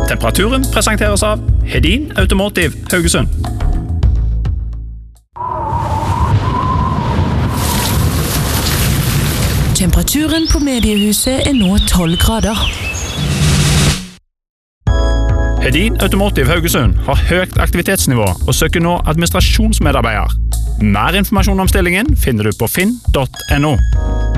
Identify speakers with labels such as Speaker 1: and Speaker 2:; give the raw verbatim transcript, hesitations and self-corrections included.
Speaker 1: Temperaturen presenteres av Hedin Automotive Haugesund.
Speaker 2: Temperaturen på mediehuset er nå tolv grader.
Speaker 1: Hedin Automotive Haugesund har høyt aktivitetsnivå og søker nå administrasjonsmedarbeider. Mer informasjon om stillingen finner du på finn punktum no.